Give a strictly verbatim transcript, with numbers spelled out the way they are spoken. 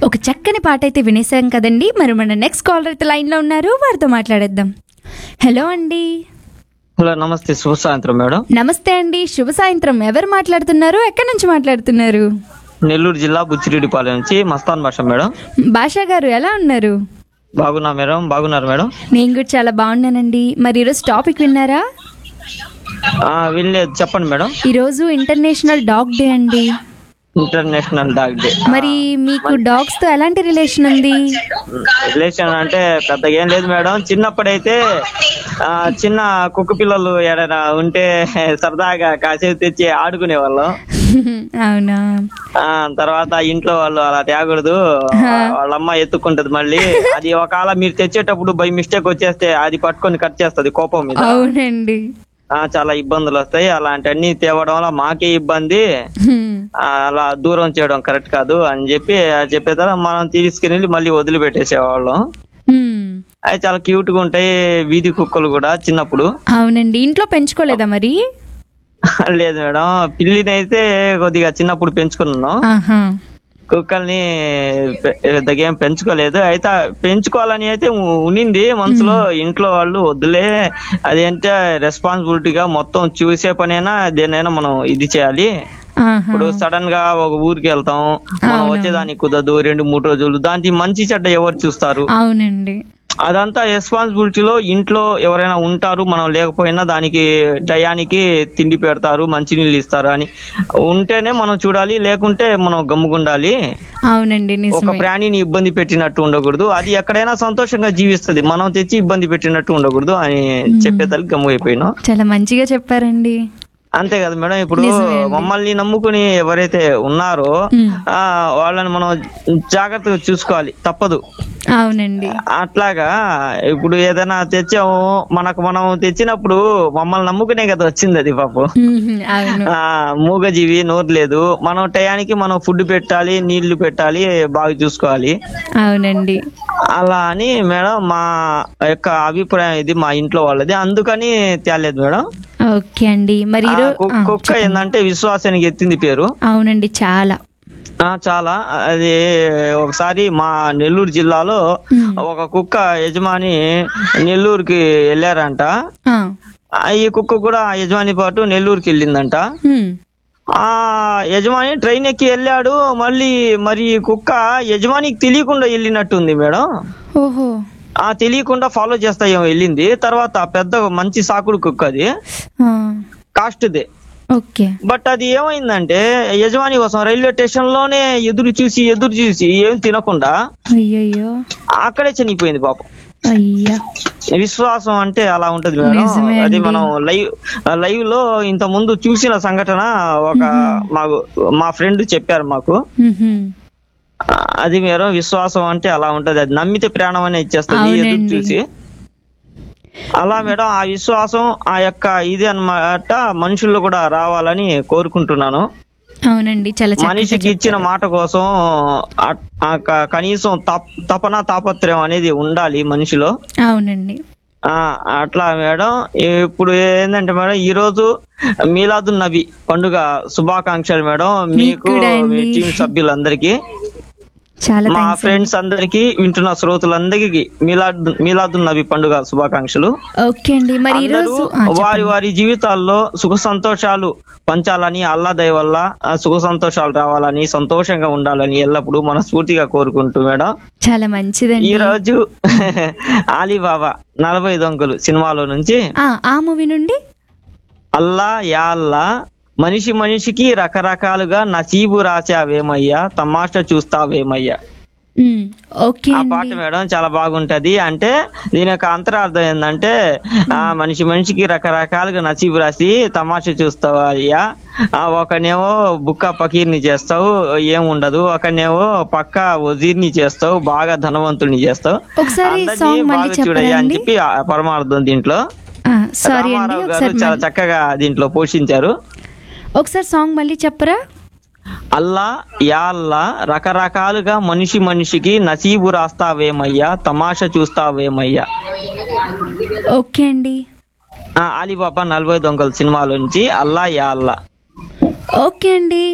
ఒక చక్కని పాట అయితే వినేసాం కదండి. మరి మన నెక్స్ట్ కాలర్ అయితే లైన్లో ఉన్నారు, వారితో మాట్లాడేద్దాం. హలో అండి. హలో, నమస్తే. శుభ సాయంత్రం మేడం. నమస్తే అండి, శుభ సాయంత్రం. ఎవరు మాట్లాడుతున్నారు, ఎక్కడి నుంచి మాట్లాడుతున్నారు? నెల్లూరు జిల్లా బుచ్చిరెడ్డిపాలెం నుంచి మస్తాన్ భాష మేడం. భాషా గారు ఎలా ఉన్నారు? బాగున్నా మేడం. బాగున్నారు మేడం. నేను కూడా చాలా బాగున్నానండి. మరి ఈరోజు టాపిక్ విన్నారా? ఆ, వినలేదు, చెప్పండి మేడం. ఈరోజు ఇంటర్నేషనల్ డాగ్ డే అండి. International dog day. మరి మీకు డాగ్స్ తో ఎలాంటి రిలేషన్ ఉంది? రిలేషన్ అంటే పెద్దగా ఏం లేదు మేడం. చిన్నప్పుడైతే ఆ చిన్న కుక్క పిల్లలు ఏడైనా ఉంటే సరదాగా కాసేపు తెచ్చి ఆడుకునే వాళ్ళం. అవునా? ఆ తర్వాత ఇంట్లో వాళ్ళు అలా తేగూడదు, వాళ్ళ అమ్మ ఎత్తుకుంటది. మళ్ళీ అది ఒకవేళ మీరు తెచ్చేటప్పుడు బై మిస్టేక్ వచ్చేస్తే అది పట్టుకొని కట్ చేస్తది కోపం మీద. అవునండి. ఆ చాలా ఇబ్బందులు వస్తాయి. అలాంటివన్నీ తేవడం వల్ల మాకే ఇబ్బంది. అలా దూరం చేయడం కరెక్ట్ కాదు అని చెప్పి చెప్పే తర్వాత మనం తీసుకుని మళ్ళీ వదిలిపెట్టేసేవాళ్ళం. అవి చాలా క్యూట్ గా ఉంటాయి వీధి కుక్కలు కూడా చిన్నప్పుడు. అవునండి. ఇంట్లో పెంచుకోలేదా మరి? లేదు మేడం, పిల్లిని అయితే కొద్దిగా చిన్నప్పుడు పెంచుకున్నాను. కుక్కల్ని పెద్దగా పెంచుకోలేదు. అయితే పెంచుకోవాలని అయితే ఉనింది మనసులో. ఇంట్లో వాళ్ళు వద్దులే, అదేంటే రెస్పాన్సిబిలిటీగా మొత్తం చూసే పనైనా దేనైనా మనం ఇది చేయాలి. ఇప్పుడు సడన్ గా ఒక ఊరికి వెళ్తాం, మనం వచ్చేదానికి కుదరదు రెండు మూడు రోజులు. దానికి మంచి చెడ్డ ఎవరు చూస్తారు? అవునండి. అదంతా రెస్పాన్సిబిలిటీలో ఇంట్లో ఎవరైనా ఉంటారు, మనం లేకపోయినా దానికి టయానికి తిండి పెడతారు, మంచినీళ్ళు ఇస్తారు అని ఉంటేనే మనం చూడాలి, లేకుంటే మనం గమ్ముకుండాలి. అవునండి. ఒక ప్రాణిని ఇబ్బంది పెట్టినట్టు ఉండకూడదు. అది ఎక్కడైనా సంతోషంగా జీవిస్తుంది, మనం తెచ్చి ఇబ్బంది పెట్టినట్టు ఉండకూడదు అని చెప్పేదానికి గమ్ము అయిపోయినాం. చాలా మంచిగా చెప్పారండి. అంతే కదా మేడం. ఇప్పుడు మమ్మల్ని నమ్ముకుని ఎవరైతే ఉన్నారో ఆ వాళ్ళని మనం జాగ్రత్తగా చూసుకోవాలి, తప్పదు. అవునండి. అట్లాగా ఇప్పుడు ఏదైనా తెచ్చాము, మనకు మనం తెచ్చినప్పుడు మమ్మల్ని నమ్ముకునే కదా వచ్చింది అది పాపం. ఆ మూగజీవి, నోరు లేదు. మనం టయానికి మనం ఫుడ్ పెట్టాలి, నీళ్లు పెట్టాలి, బాగా చూసుకోవాలి. అవునండి. అలా అని మేడం మా యొక్క అభిప్రాయం ఇది, మా ఇంట్లో వాళ్ళది. అందుకని తేలేదు మేడం. ఓకే అండి. మరి కుక్క ఏంటంటే విశ్వాసానికి ఎత్తింది పేరు. అవునండి, చాలా చాలా. అది ఒకసారి మా నెల్లూరు జిల్లాలో ఒక కుక్క యజమాని నెల్లూరుకి వెళ్ళారంట. ఈ కుక్క కూడా ఆ యజమాని పాటు నెల్లూరుకి వెళ్ళిందంట. ఆ యజమాని ట్రైన్ ఎక్కి వెళ్ళాడు, మళ్ళీ మరి కుక్క యజమానికి తెలియకుండా వెళ్ళినట్టుంది మేడం. ఓహో. ఆ తెలియకుండా ఫాలో చేస్తా ఏమో వెళ్ళింది. తర్వాత పెద్ద మంచి సాకుడు కుక్క, అది కాస్ట్దే. ఓకే. బట్ అది ఏమైందంటే యజమాని కోసం రైల్వే స్టేషన్ లోనే ఎదురు చూసి ఎదురు చూసి ఏం తినకుండా అయ్యయ్యో అక్కడే చనిపోయింది పాపం. అయ్యా. విశ్వాసం అంటే అలా ఉంటది మేడం. అది మనం లైవ్ లైవ్ లో ఇంత ముందు చూసిన సంఘటన ఒక మాకు మా ఫ్రెండ్ చెప్పారు మాకు. అది మీరు విశ్వాసం అంటే అలా ఉంటది. అది నమ్మితే ప్రాణం అనే ఇచ్చేస్తుంది ఎదురు చూసి. అలా మేడం ఆ విశ్వాసం ఆ యొక్క ఇది అన్నమాట మనుషుల్లో కూడా రావాలని కోరుకుంటున్నాను. అవునండి. చాలా మనిషికి ఇచ్చిన మాట కోసం కనీసం తపన తాపత్రయం అనేది ఉండాలి మనిషిలో. అవునండి. ఆ అట్లా మేడం. ఇప్పుడు ఏంటంటే మేడం, ఈ రోజు మీలాదున్ నబీ పండుగ శుభాకాంక్షలు మేడం మీకు, మీ టీం సభ్యులందరికీ, మా ఫ్రెండ్స్ అందరికి, వింటున్న శ్రోతలందరికీ మీలాద్ మీలాదున్ నబీ పండుగ శుభాకాంక్షలు. ఓకే అండి. మరి ఈరోజు వారి వారి జీవితాల్లో సుఖ సంతోషాలు పంచాలని, అల్లా దయ వల్ల సుఖ సంతోషాలు రావాలని, సంతోషంగా ఉండాలని ఎల్లప్పుడూ మనస్ఫూర్తిగా కోరుకుంటూ మేడం. చాలా మంచిదండి. ఈ రోజు అలీబాబా నలభై దొంగలు సినిమాలో నుంచి ఆ మూవీ నుండి అల్లా యా అల్లా మనిషి మనిషికి రకరకాలుగా నసీబు రాసావేమయ్యా, తమాషా చూస్తావేమయ్యా. ఆ పాట మేడం చాలా బాగుంటది. అంటే దీని యొక్క అంతరార్థం ఏంటంటే ఆ మనిషి మనిషికి రకరకాలుగా నసీబు రాసి తమాషా చూస్తావా అయ్యా. ఒకనేమో బుక్క పకీర్ని చేస్తావు, ఏం ఉండదు. ఒకనేమో పక్క వజీర్ని చేస్తావు, బాగా ధనవంతుడిని చేస్తావు. అందరినీ బాగా చూడయ్యా అని చెప్పి పరమార్థం దీంట్లో రామారావు గారు చాలా చక్కగా దీంట్లో పోషించారు. ఒకసారి సాంగ్ మళ్ళీ చెప్పరా? అల్లా యా అల్లా రకరకాలుగా మనిషి మనిషికి నసీబు రాస్తావేమయ్యా, తమాషా చూస్తావేమయ్యా. ఓకే అండి. అలీబాబా నలభై దొంగలు సినిమాలోంచి అల్లా యా అల్లా. ఓకే అండి.